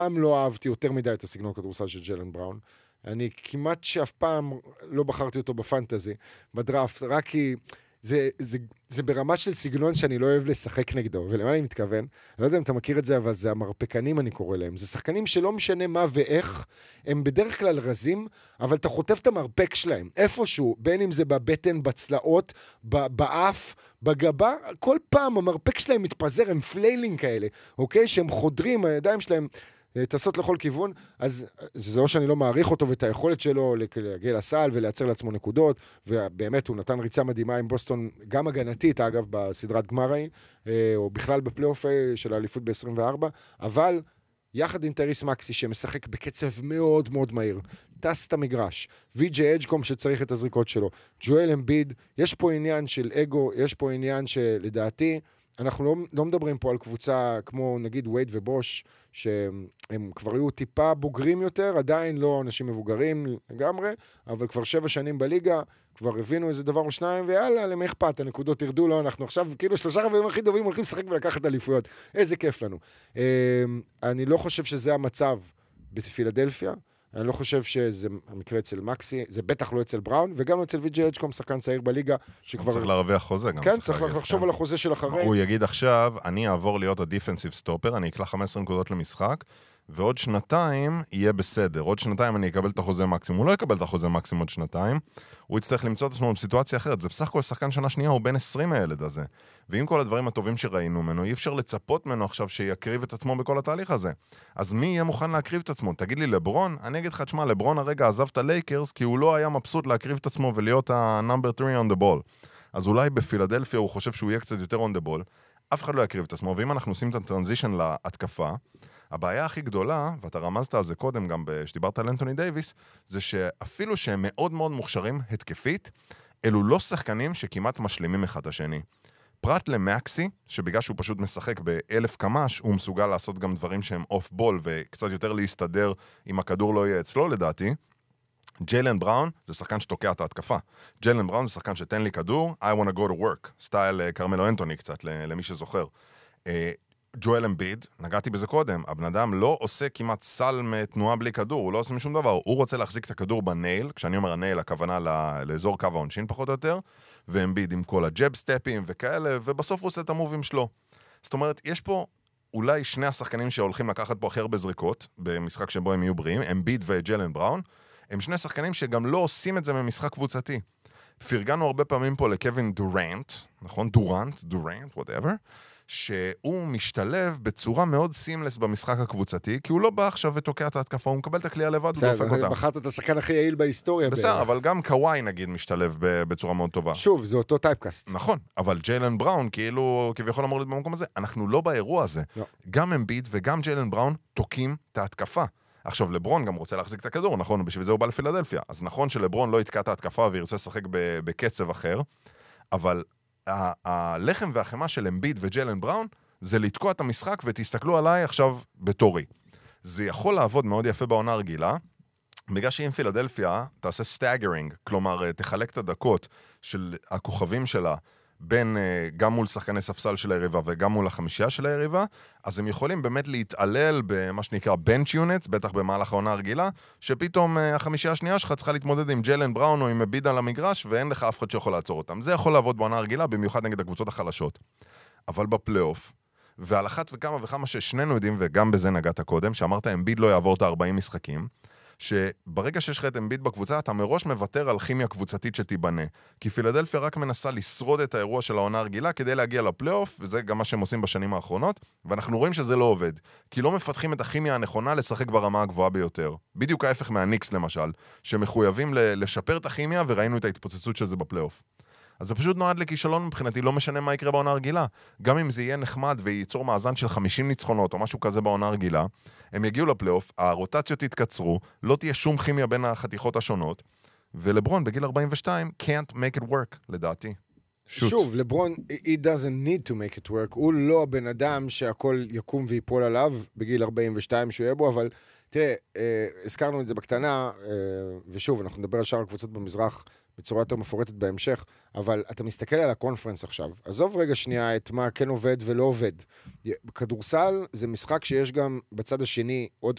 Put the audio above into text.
פעם לא אהבתי יותר מדי את הסגנון כדורסל של ג'יילן בראון. אני כמעט שאף פעם לא בחרתי אותו בפנטזי, בדראפט, רק כי זה ברמה של סגנון שאני לא אוהב לשחק נגדו, ולמה אני מתכוון? אני לא יודע אם אתה מכיר את זה, אבל זה המרפקנים אני קורא להם. זה שחקנים שלא משנה מה ואיך, הם בדרך כלל רזים, אבל אתה חוטף את המרפק שלהם, איפשהו, בין אם זה בבטן, בצלעות, באף, בגבה, כל פעם המרפק שלהם מתפזר, הם פליילינג כאלה, אוקיי? שהם חודרים, הידיים שלהם טסות לכל כיוון, אז זה או שאני לא מעריך אותו ואת היכולת שלו להגיע לסל ולייצר לעצמו נקודות, ובאמת הוא נתן ריצה מדהימה עם בוסטון, גם הגנתית אגב בסדרת גמר ההיא, או בכלל בפלייאוף של האליפות ב-24, אבל יחד עם טריס מקסי שמשחק בקצב מאוד מאוד מהיר, טס את המגרש, ויג'י אג'קום שצריך את הזריקות שלו, ג'ואל אמביד, יש פה עניין של אגו, יש פה עניין שלדעתי, אנחנו לא מדברים פה על קבוצה כמו נגיד וייד ובוש, שהם כבר היו טיפה בוגרים יותר, עדיין לא אנשים מבוגרים לגמרי, אבל כבר 7 שנים בליגה, כבר הבינו איזה דבר או שניים, ויאללה, למי אכפת, הנקודות ירדו לו, אנחנו עכשיו כאילו 3 רבעים הכי טובים הולכים לשחק ולקחת אליפויות. איזה כיף לנו. אני לא חושב שזה המצב בפילדלפיה, אני לא חושב שזה המקרה אצל מקסי, זה בטח לא אצל בראון, וגם לא אצל ויג'י אג'קום, שחקן צעיר בליגה, שכבר... צריך להרוויח חוזה גם. כן, צריך לחשוב על החוזה של אחרי. הוא יגיד עכשיו, אני אעבור להיות הדיפנסיב סטופר, אני אקלע 15 נקודות למשחק, ועוד 2 יהיה בסדר. עוד 2 אני אקבל את החוזה מקסימום. הוא לא יקבל את החוזה מקסימום עוד 2. הוא יצטרך למצוא את עצמו בסיטואציה אחרת. זה בסך הכל שחקן שנה שנייה, הוא בן 20 הילד הזה. ועם כל הדברים הטובים שראינו ממנו, אי אפשר לצפות ממנו עכשיו שיקריב את עצמו בכל התהליך הזה. אז מי יהיה מוכן להקריב את עצמו? תגיד לי, לברון? אני אגיד לך, תשמע, לברון הרגע עזב את הלייקרס, כי הוא לא היה מבסוט להקריב את עצמו ולהיות ה-number 3 on the ball. אז אולי בפילדלפיה הוא חושב שהוא יהיה קצת יותר on the ball. אף אחד לא יקריב את עצמו, ואם אנחנו עושים את הטרנזישן להתקפה, הבעיה הכי גדולה, ואתה רמזת על זה קודם גם שדיברת על אנטוני דייביס, זה שאפילו שהם מאוד מאוד מוכשרים התקפית, אלו לא שחקנים שכמעט משלימים אחד השני. פרט למקסי, שבגלל שהוא פשוט משחק ב1000 קמ"ש, הוא מסוגל לעשות גם דברים שהם אוף בול, וקצת יותר להסתדר אם הכדור לא יהיה אצלו לדעתי. ג'יילן בראון זה שחקן שתוקע את ההתקפה. ג'יילן בראון זה שחקן שתן לי כדור, I want to go to work, סטייל קרמלו אנטוני קצת, למי שזוכר. ג'ואל אמביד, נגעתי בזה קודם, הבן אדם לא עושה כמעט סל מתנועה בלי כדור, הוא לא עושה משום דבר, הוא רוצה להחזיק את הכדור בנייל, כשאני אומר הנייל, הכוונה לאזור קו העונשין פחות או יותר, ואמביד עם כל הג'אב סטפים וכאלה, ובסוף הוא עושה את המובים שלו. זאת אומרת, יש פה אולי 2 השחקנים שהולכים לקחת פה הכי הרבה זריקות, במשחק שבו הם יהיו בריאים, אמביד וג'יילן בראון, הם 2 שחקנים שגם לא עושים את זה ממשחק קבוצתי. פרגנו הרבה פעמים פה לקווין דורנט, נכון? דורנט, whatever, שהוא משתלב בצורה מאוד סימלס במשחק הקבוצתי, כי הוא לא בא עכשיו ותוקע את ההתקפה, הוא מקבל את הכלייה לבד, הוא דופק אותה. בחרת את השחקן הכי יעיל בהיסטוריה. בסדר, אבל גם קוואי נגיד משתלב בצורה מאוד טובה. שוב, זה אותו טייפקאסט. נכון, אבל ג'יילן בראון כאילו כביכול אמור להיות במקום הזה, אנחנו לא באירוע הזה. לא. גם אמביד וגם ג'יילן בראון תוקעים את ההתקפה. עכשיו, לברון גם רוצה להחזיק את הכדור, נכון? בשביל זה הוא בא לפילדלפיה. אז נכון שלברון לא יתקע את ההתקפה וירצה לשחק בקצב אחר, אבל הלחם והחמה של אמביד וג'יילן בראון זה לתקוע את המשחק, ותסתכלו עליי עכשיו בתורי. זה יכול לעבוד מאוד יפה בעונה רגילה, בגלל שאם פילדלפיה תעשה סטאגרינג, כלומר תחלק את הדקות של הכוכבים שלה, בין גם מול שחקני ספסל של היריבה וגם מול החמישייה של היריבה, אז הם יכולים באמת להתעלל במה שנקרא bench units, בטח במהלך העונה הרגילה, שפתאום החמישייה השנייה שלך צריכה להתמודד עם ג'יילן בראון או עם אמביד על המגרש, ואין לך אף אחד שיכול לעצור אותם. זה יכול לעבוד בעונה הרגילה, במיוחד נגד הקבוצות החלשות. אבל בפלייאוף, ועל אחת וכמה וכמה ששנינו יודעים, וגם בזה נגעת קודם, שאמרת אמביד לא יעבור את 40 משחקים, שברגע שיש לך את אמביד בקבוצה, אתה מראש מוותר על כימיה קבוצתית שתיבנה. כי פילדלפיה רק מנסה לשרוד את האירוע של העונה הרגילה כדי להגיע לפלייאוף, וזה גם מה שהם עושים בשנים האחרונות, ואנחנו רואים שזה לא עובד. כי לא מפתחים את הכימיה הנכונה לשחק ברמה הגבוהה ביותר. בדיוק ההפך מהניקס למשל, שמחויבים לשפר את הכימיה, וראינו את ההתפוצצות של זה בפלייאוף. אז זה פשוט נועד לכישלון מבחינתי, לא משנה מה יקרה בעונה הרגילה. גם אם זה יהיה נחמד וייצור מאזן של 50 ניצחונות או משהו כזה בעונה הרגילה, הם יגיעו לפלייאוף, הרוטציות יתקצרו, לא תהיה שום כימיה בין החתיכות השונות, ולברון בגיל 42 can't make it work, לדעתי. שוב, לברון, he doesn't need to make it work, הוא לא הבן אדם שהכל יקום ויפול עליו בגיל 42 שהוא יהיה בו, אבל תראה, הזכרנו את זה בקטנה, ושוב, אנחנו נדבר על שאר הקבוצות במזרח, בצורה יותר מפורטת בהמשך, אבל אתה מסתכל על הקונפרנס עכשיו. עזוב רגע שנייה את מה כן עובד ולא עובד. כדורסל זה משחק שיש גם בצד השני עוד